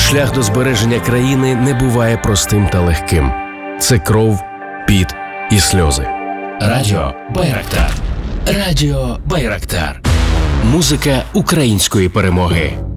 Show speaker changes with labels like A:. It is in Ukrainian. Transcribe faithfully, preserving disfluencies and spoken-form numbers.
A: Шлях до збереження країни не буває простим та легким. Це кров, піт і сльози. Радіо Байрактар. Радіо Байрактар. Музика української перемоги.